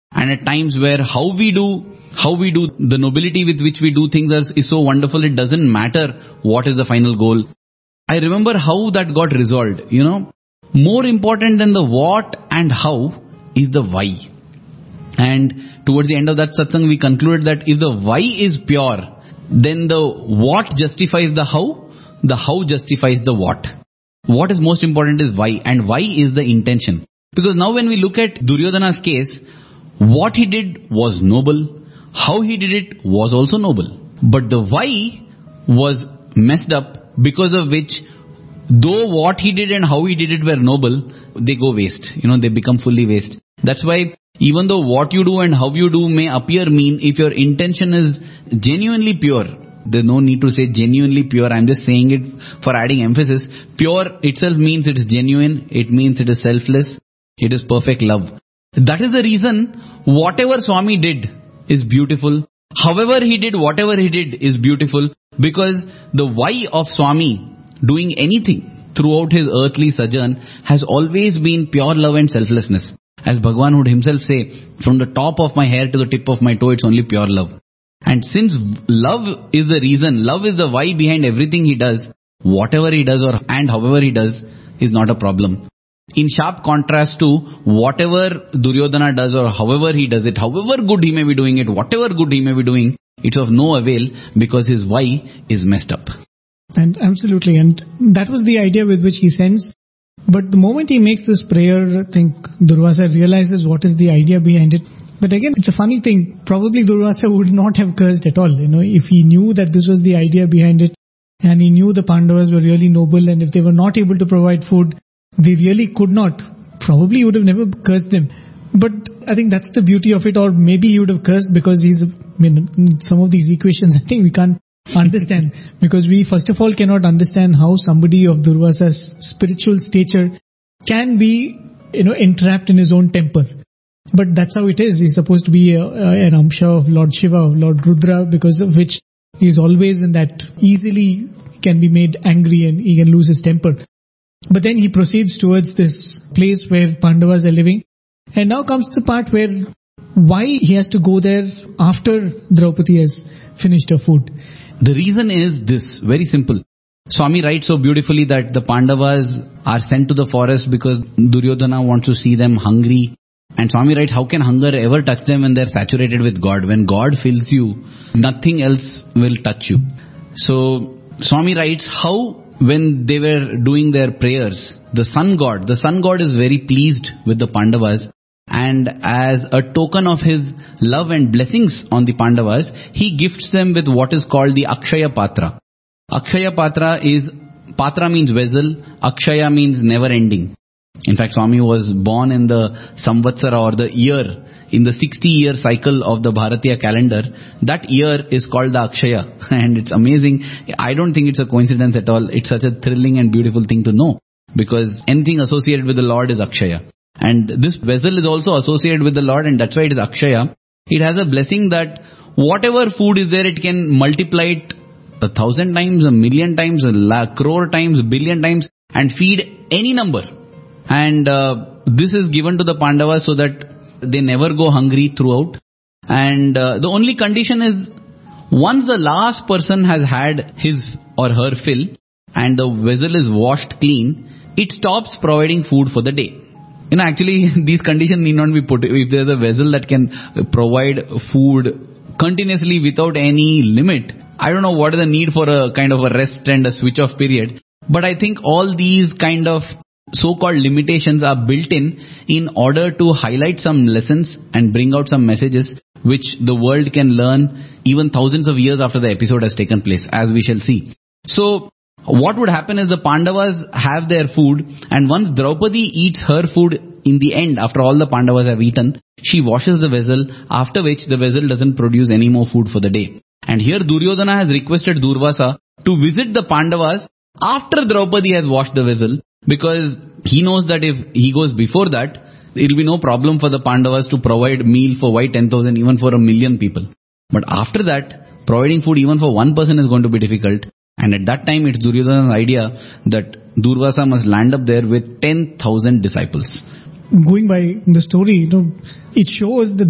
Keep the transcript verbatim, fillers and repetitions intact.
And at times where how we do, how we do, the nobility with which we do things is, is so wonderful, it doesn't matter what is the final goal. I remember how that got resolved, you know. More important than the what and how is the why. And towards the end of that satsang, we concluded that if the why is pure, then the what justifies the how, the how justifies the what. What is most important is why, and why is the intention. Because now when we look at Duryodhana's case, what he did was noble, how he did it was also noble. But the why was messed up, because of which, though what he did and how he did it were noble, they go waste. You know, they become fully waste. That's why even though what you do and how you do may appear mean, if your intention is genuinely pure, there's no need to say genuinely pure. I'm just saying it for adding emphasis. Pure itself means it is genuine. It means it is selfless. It is perfect love. That is the reason whatever Swami did is beautiful. However he did, whatever he did is beautiful. Because the why of Swami doing anything throughout his earthly sojourn has always been pure love and selflessness. As Bhagavan would himself say, from the top of my hair to the tip of my toe, it's only pure love. And since love is the reason, love is the why behind everything he does, whatever he does or and however he does is not a problem. In sharp contrast to whatever Duryodhana does or however he does it, however good he may be doing it, whatever good he may be doing, it's of no avail because his why is messed up. And absolutely, and that was the idea with which he sends. But the moment he makes this prayer, I think Durvasa realizes what is the idea behind it. But again, it's a funny thing. Probably Durvasa would not have cursed at all, you know, if he knew that this was the idea behind it, and he knew the Pandavas were really noble, and if they were not able to provide food, they really could not. Probably he would have never cursed them. But I think that's the beauty of it, or maybe he would have cursed because he's, I mean, some of these equations, I think we can't understand, because we first of all cannot understand how somebody of Durvasa's spiritual stature can be, you know, entrapped in his own temper. But that's how it is. He's supposed to be a, a, an Amsha of Lord Shiva, of Lord Rudra, because of which he is always in that easily can be made angry and he can lose his temper. But then he proceeds towards this place where Pandavas are living. And now comes the part where why he has to go there after Draupadi has finished her food. The reason is this, very simple. Swami writes so beautifully that the Pandavas are sent to the forest because Duryodhana wants to see them hungry. And Swami writes, how can hunger ever touch them when they're saturated with God? When God fills you, nothing else will touch you. So Swami writes how when they were doing their prayers, the sun god, the sun god is very pleased with the Pandavas. And as a token of his love and blessings on the Pandavas, he gifts them with what is called the Akshaya Patra. Akshaya Patra is, Patra means vessel, Akshaya means never ending. In fact, Swami was born in the Samvatsara or the year, in the sixty year cycle of the Bharatiya calendar. That year is called the Akshaya. And it's amazing. I don't think it's a coincidence at all. It's such a thrilling and beautiful thing to know. Because anything associated with the Lord is Akshaya. And this vessel is also associated with the Lord, and that's why it is Akshaya. It has a blessing that whatever food is there, it can multiply it a thousand times, a million times, a lakh, crore times, a billion times, and feed any number. And uh, this is given to the Pandavas so that they never go hungry throughout. And uh, the only condition is, once the last person has had his or her fill, and the vessel is washed clean, it stops providing food for the day. You know, actually, these conditions need not be put. If there's a vessel that can provide food continuously without any limit, I don't know what is the need for a kind of a rest and a switch off period. But I think all these kind of so-called limitations are built in in order to highlight some lessons and bring out some messages which the world can learn even thousands of years after the episode has taken place, as we shall see. So, what would happen is the Pandavas have their food, and once Draupadi eats her food in the end, after all the Pandavas have eaten, she washes the vessel, after which the vessel doesn't produce any more food for the day. And here Duryodhana has requested Durvasa to visit the Pandavas after Draupadi has washed the vessel, because he knows that if he goes before that, it will be no problem for the Pandavas to provide meal for why ten thousand, even for a million people. But after that, providing food even for one person is going to be difficult. And at that time, it's Duryodhana's idea that Durvasa must land up there with ten thousand disciples. Going by the story, you know, it shows the